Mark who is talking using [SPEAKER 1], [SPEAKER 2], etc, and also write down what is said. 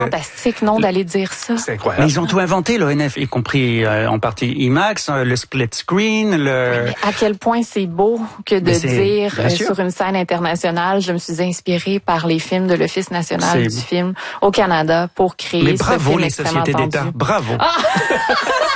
[SPEAKER 1] Fantastique, non, d'aller dire ça.
[SPEAKER 2] C'est incroyable.
[SPEAKER 3] Mais ils ont tout inventé, l'ONF, y compris en partie IMAX, le split screen,
[SPEAKER 1] Mais à quel point c'est beau que de dire sur une scène internationale, je me suis inspirée par les films de l'Office national du film au Canada pour créer ce film extrêmement attendu.
[SPEAKER 3] Mais bravo les sociétés d'État, bravo.